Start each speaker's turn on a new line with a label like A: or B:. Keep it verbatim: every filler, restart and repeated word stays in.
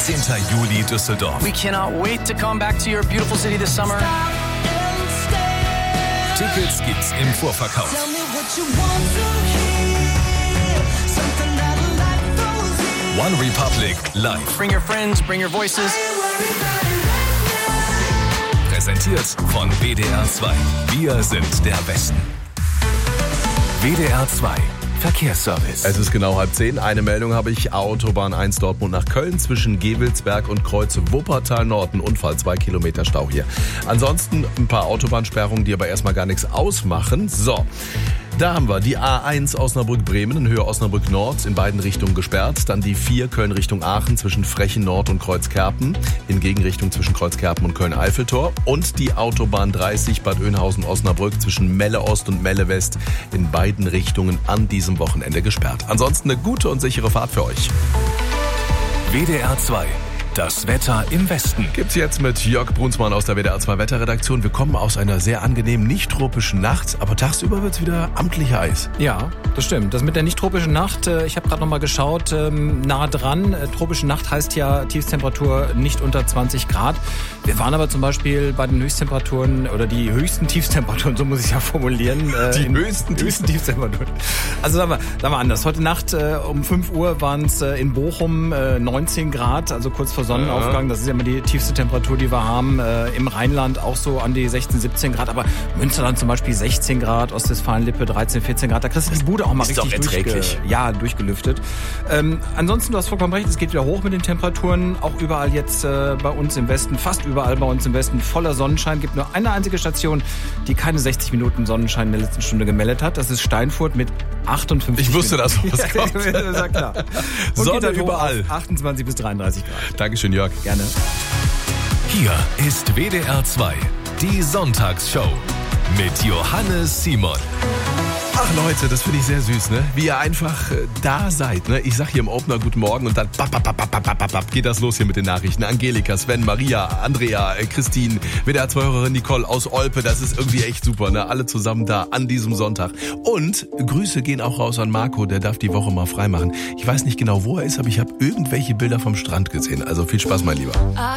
A: vierzehnten Juli Düsseldorf.
B: We cannot wait to come back to your beautiful city this summer.
A: Tickets gibt's im Vorverkauf. One Republic live.
B: Bring your friends, bring your voices.
A: Präsentiert von W D R zwei. Wir sind der Westen. W D R zwei Verkehrsservice.
C: Es ist genau halb zehn. Eine Meldung habe ich. Autobahn eins Dortmund nach Köln zwischen Gewelsberg und Kreuz Wuppertal Nord. Ein Unfall, zwei Kilometer Stau hier. Ansonsten ein paar Autobahnsperrungen, die aber erstmal gar nichts ausmachen. So. Da haben wir die A eins Osnabrück-Bremen in Höhe Osnabrück-Nord in beiden Richtungen gesperrt. Dann die vier Köln Richtung Aachen zwischen Frechen Nord und Kreuzkerpen in Gegenrichtung zwischen Kreuzkerpen und Köln-Eiffeltor. Und die Autobahn dreißig Bad Oeynhausen-Osnabrück zwischen Melle Ost und Melle West in beiden Richtungen an diesem Wochenende gesperrt. Ansonsten eine gute und sichere Fahrt für euch.
A: W D R zwei. Das Wetter im Westen.
C: Gibt's jetzt mit Jörg Brunsmann aus der W D R zwei Wetterredaktion. Wir kommen aus einer sehr angenehmen, nicht tropischen Nacht, aber tagsüber wird's wieder amtlicher Eis.
D: Ja, das stimmt. Das mit der nicht tropischen Nacht, ich habe gerade noch mal geschaut, nah dran. Tropische Nacht heißt ja Tiefstemperatur nicht unter zwanzig Grad. Wir waren aber zum Beispiel bei den Höchsttemperaturen oder die höchsten Tiefstemperaturen, so muss ich ja formulieren.
C: Die
D: in,
C: höchsten,
D: höchsten Tiefstemperaturen. Also sagen wir, sagen wir anders. Heute Nacht um fünf Uhr waren es in Bochum neunzehn Grad, also kurz vor Sonnenaufgang. Das ist ja immer die tiefste Temperatur, die wir haben. Äh, Im Rheinland auch so an die sechzehn, siebzehn Grad. Aber Münsterland zum Beispiel sechzehn Grad, Ostwestfalen-Lippe dreizehn, vierzehn Grad. Da kriegst du die Bude auch mal
C: ist
D: richtig
C: doch erträglich.
D: Durchge- ja, durchgelüftet. Ähm, ansonsten, du hast vollkommen recht, es geht wieder hoch mit den Temperaturen. Auch überall jetzt äh, bei uns im Westen, fast überall bei uns im Westen voller Sonnenschein. Gibt nur eine einzige Station, die keine sechzig Minuten Sonnenschein in der letzten Stunde gemeldet hat. Das ist Steinfurt mit achtundfünfzig
C: Ich wusste, dass was
D: ja,
C: kommt.
D: das ist ja klar. Und
C: Sonne
D: geht dann hoch
C: überall.
D: auf achtundzwanzig bis dreiunddreißig Grad.
C: Dankeschön, Jörg.
D: Gerne.
A: Hier ist W D R zwei, die Sonntagsshow mit Johannes Simon.
C: Ach Leute, das finde ich sehr süß, ne? Wie ihr einfach äh, da seid, ne? Ich sag hier im Opener Guten Morgen und dann bap, bap, bap, bap, bap, bap, geht das los hier mit den Nachrichten. Angelika, Sven, Maria, Andrea, äh, Christine, W D R zwei-Hörerin Nicole aus Olpe. Das ist irgendwie echt super, ne? Alle zusammen da an diesem Sonntag. Und Grüße gehen auch raus an Marco, der darf die Woche mal frei machen. Ich weiß nicht genau, wo er ist, aber ich habe irgendwelche Bilder vom Strand gesehen. Also viel Spaß, mein Lieber.